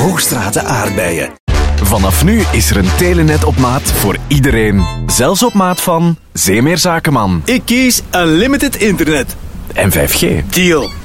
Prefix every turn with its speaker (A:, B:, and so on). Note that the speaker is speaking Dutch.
A: Hoogstraten aardbeien.
B: Vanaf nu is er een telenet op maat voor iedereen. Zelfs op maat van Zeemeer Zakenman.
A: Ik kies Unlimited Internet.
B: En 5G.
A: Deal.